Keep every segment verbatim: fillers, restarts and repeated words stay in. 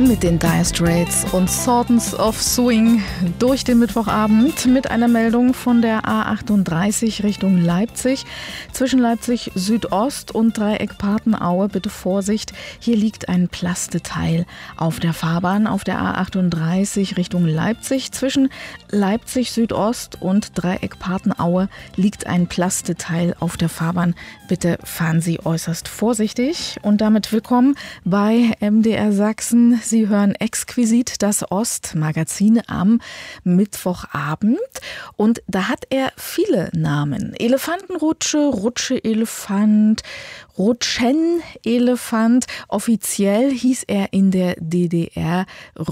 Mit den Dire Straits und Sultans of Swing durch den Mittwochabend mit einer Meldung von der A achtunddreißig Richtung Leipzig. Zwischen Leipzig Südost und Dreieck Partenaue bitte Vorsicht, hier liegt ein Plasteteil auf der Fahrbahn auf der A achtunddreißig Richtung Leipzig. Zwischen Leipzig Südost und Dreieck Partenaue liegt ein Plasteteil auf der Fahrbahn. Bitte fahren Sie äußerst vorsichtig. Und damit willkommen bei M D R Sachsen. Sie hören exquisit das Ost-Magazin am Mittwochabend. Und da hat er viele Namen. Elefantenrutsche, Rutsche-Elefant, Rutschenelefant. Offiziell hieß er in der D D R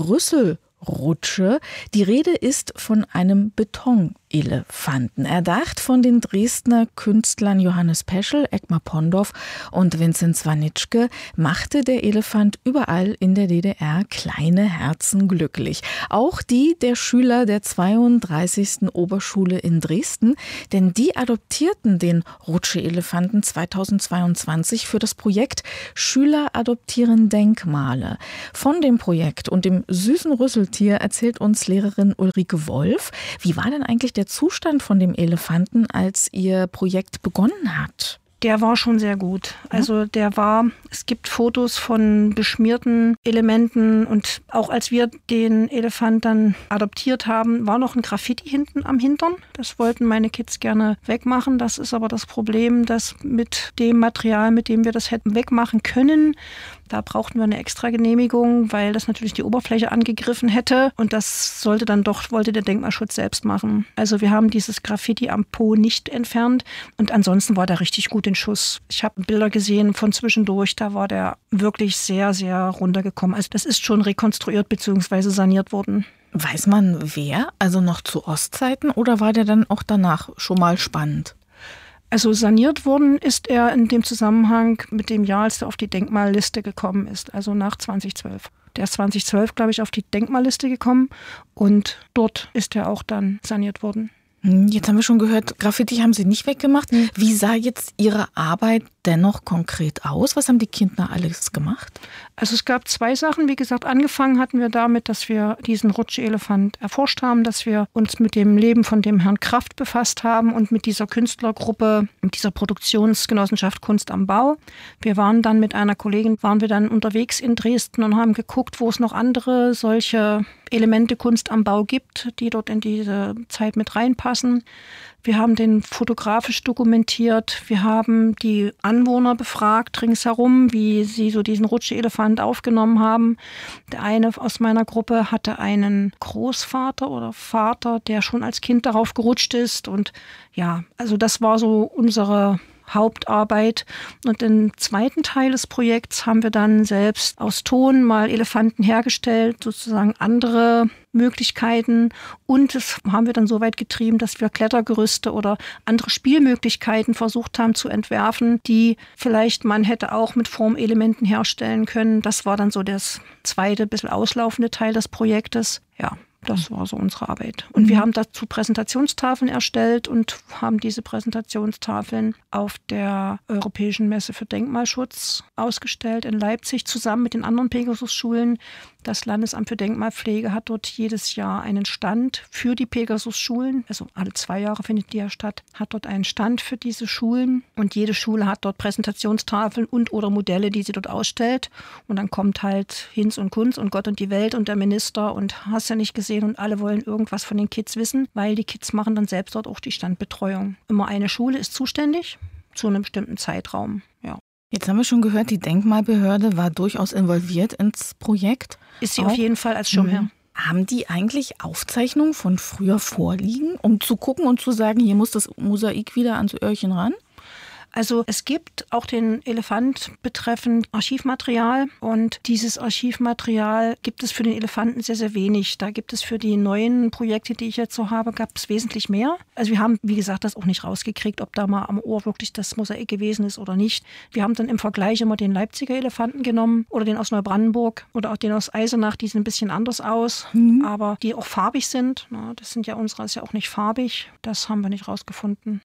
Rüsselrutsche. Die Rede ist von einem Betonelefanten. Erdacht von den Dresdner Künstlern Johannes Peschel, Eckmar Pondorf und Vinzenz Swanitzke, machte der Elefant überall in der D D R kleine Herzen glücklich. Auch die der Schüler der zweiunddreißigsten Oberschule in Dresden, denn die adoptierten den Rutsche-Elefanten zweitausendzweiundzwanzig für das Projekt Schüler adoptieren Denkmale. Von dem Projekt und dem süßen Rüsseltier erzählt uns Lehrerin Ulrike Wolf. Wie war denn eigentlich der Zustand von dem Elefanten, als ihr Projekt begonnen hat? Der war schon sehr gut. Also der war, es gibt Fotos von beschmierten Elementen und auch als wir den Elefant dann adoptiert haben, war noch ein Graffiti hinten am Hintern. Das wollten meine Kids gerne wegmachen. Das ist aber das Problem, dass mit dem Material, mit dem wir das hätten wegmachen können, da brauchten wir eine extra Genehmigung, weil das natürlich die Oberfläche angegriffen hätte. Und das sollte dann doch, wollte der Denkmalschutz selbst machen. Also wir haben dieses Graffiti am Po nicht entfernt. Und ansonsten war der richtig gut in Schuss. Ich habe Bilder gesehen von zwischendurch, da war der wirklich sehr, sehr runtergekommen. Also das ist schon rekonstruiert bzw. saniert worden. Weiß man wer? Also noch zu Ostzeiten oder war der dann auch danach schon mal spannend? Also saniert worden ist er in dem Zusammenhang mit dem Jahr, als er auf die Denkmalliste gekommen ist, also nach zweitausendzwölf. Der ist zweitausendzwölf, glaube ich, auf die Denkmalliste gekommen und dort ist er auch dann saniert worden. Jetzt haben wir schon gehört, Graffiti haben Sie nicht weggemacht. Wie sah jetzt Ihre Arbeit dennoch konkret aus? Was haben die Kinder alles gemacht? Also es gab zwei Sachen. Wie gesagt, angefangen hatten wir damit, dass wir diesen Rutsche-Elefant erforscht haben, dass wir uns mit dem Leben von dem Herrn Kraft befasst haben und mit dieser Künstlergruppe, mit dieser Produktionsgenossenschaft Kunst am Bau. Wir waren dann mit einer Kollegin, waren wir dann unterwegs in Dresden und haben geguckt, wo es noch andere solche Elemente Kunst am Bau gibt, die dort in diese Zeit mit reinpassen. Wir haben den fotografisch dokumentiert. Wir haben die Anwohner befragt ringsherum, wie sie so diesen Rutsche-Elefant aufgenommen haben. Der eine aus meiner Gruppe hatte einen Großvater oder Vater, der schon als Kind darauf gerutscht ist. Und ja, also das war so unsere Hauptarbeit. Und im zweiten Teil des Projekts haben wir dann selbst aus Ton mal Elefanten hergestellt, sozusagen andere Möglichkeiten. Und das haben wir dann so weit getrieben, dass wir Klettergerüste oder andere Spielmöglichkeiten versucht haben zu entwerfen, die vielleicht man hätte auch mit Formelementen herstellen können. Das war dann so das zweite, bisschen auslaufende Teil des Projektes. Ja. Das war so unsere Arbeit. Und mhm. wir haben dazu Präsentationstafeln erstellt und haben diese Präsentationstafeln auf der Europäischen Messe für Denkmalschutz ausgestellt in Leipzig zusammen mit den anderen Pegasus-Schulen. Das Landesamt für Denkmalpflege hat dort jedes Jahr einen Stand für die Pegasus-Schulen. Also alle zwei Jahre findet die ja statt. Hat dort einen Stand für diese Schulen. Und jede Schule hat dort Präsentationstafeln und oder Modelle, die sie dort ausstellt. Und dann kommt halt Hinz und Kunz und Gott und die Welt und der Minister und hast ja nicht gesehen. Und alle wollen irgendwas von den Kids wissen, weil die Kids machen dann selbst dort auch die Standbetreuung. Immer eine Schule ist zuständig zu einem bestimmten Zeitraum. Ja. Jetzt haben wir schon gehört, die Denkmalbehörde war durchaus involviert ins Projekt. Ist sie auch auf jeden Fall als Schirmherr. Mhm. Haben die eigentlich Aufzeichnungen von früher vorliegen, um zu gucken und zu sagen, hier muss das Mosaik wieder ans Öhrchen ran? Also es gibt auch den Elefant betreffend Archivmaterial und dieses Archivmaterial gibt es für den Elefanten sehr, sehr wenig. Da gibt es für die neuen Projekte, die ich jetzt so habe, gab es wesentlich mehr. Also wir haben, wie gesagt, das auch nicht rausgekriegt, ob da mal am Ohr wirklich das Mosaik gewesen ist oder nicht. Wir haben dann im Vergleich immer den Leipziger Elefanten genommen oder den aus Neubrandenburg oder auch den aus Eisenach, die sehen ein bisschen anders aus, mhm. aber die auch farbig sind. Na, das sind ja unsere, ist ja auch nicht farbig. Das haben wir nicht rausgefunden.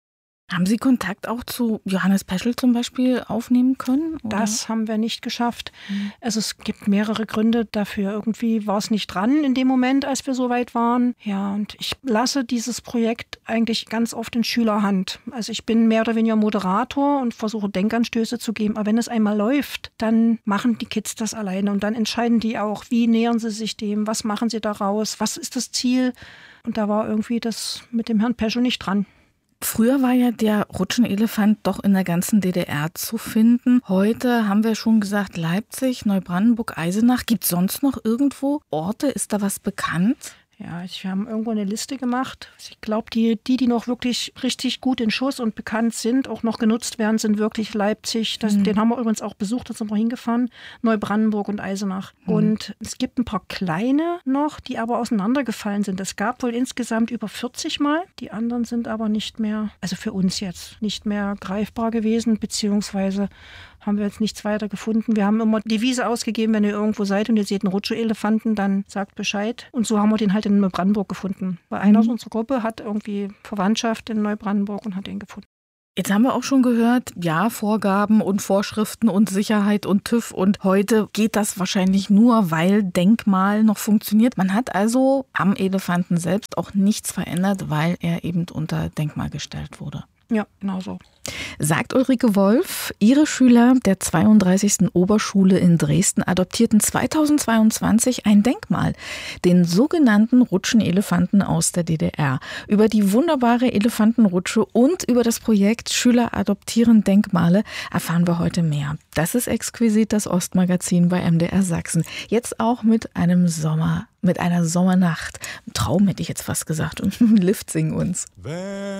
Haben Sie Kontakt auch zu Johannes Peschel zum Beispiel aufnehmen können? Oder? Das haben wir nicht geschafft. Mhm. Also es gibt mehrere Gründe dafür. Irgendwie war es nicht dran in dem Moment, als wir so weit waren. Ja, und ich lasse dieses Projekt eigentlich ganz oft in Schülerhand. Also ich bin mehr oder weniger Moderator und versuche Denkanstöße zu geben. Aber wenn es einmal läuft, dann machen die Kids das alleine. Und dann entscheiden die auch, wie nähern sie sich dem, was machen sie daraus, was ist das Ziel. Und da war irgendwie das mit dem Herrn Peschel nicht dran. Früher war ja der Rutschenelefant doch in der ganzen D D R zu finden. Heute haben wir schon gesagt, Leipzig, Neubrandenburg, Eisenach. Gibt es sonst noch irgendwo Orte? Ist da was bekannt? Ja, wir haben irgendwo eine Liste gemacht. Ich glaube, die, die, die noch wirklich richtig gut in Schuss und bekannt sind, auch noch genutzt werden, sind wirklich Leipzig. Das, mhm. Den haben wir übrigens auch besucht, da sind wir hingefahren. Neubrandenburg und Eisenach. Mhm. Und es gibt ein paar kleine noch, die aber auseinandergefallen sind. Es gab wohl insgesamt über vierzig Mal. Die anderen sind aber nicht mehr, also für uns jetzt, nicht mehr greifbar gewesen, beziehungsweise haben wir jetzt nichts weiter gefunden. Wir haben immer die Devise ausgegeben, wenn ihr irgendwo seid und ihr seht einen Rutschelefanten, dann sagt Bescheid. Und so haben wir den halt in Neubrandenburg gefunden. Weil einer aus unserer Gruppe hat irgendwie Verwandtschaft in Neubrandenburg und hat den gefunden. Jetzt haben wir auch schon gehört, ja, Vorgaben und Vorschriften und Sicherheit und TÜV. Und heute geht das wahrscheinlich nur, weil Denkmal noch funktioniert. Man hat also am Elefanten selbst auch nichts verändert, weil er eben unter Denkmal gestellt wurde. Ja, genau so. Sagt Ulrike Wolf, ihre Schüler der zweiunddreißigsten Oberschule in Dresden adoptierten zweitausendzweiundzwanzig ein Denkmal, den sogenannten Rutschenelefanten aus der D D R. Über die wunderbare Elefantenrutsche und über das Projekt Schüler adoptieren Denkmale erfahren wir heute mehr. Das ist exquisit, das Ostmagazin bei M D R Sachsen. Jetzt auch mit einem Sommer, mit einer Sommernacht. Ein Traum hätte ich jetzt fast gesagt. Und Lift singen uns.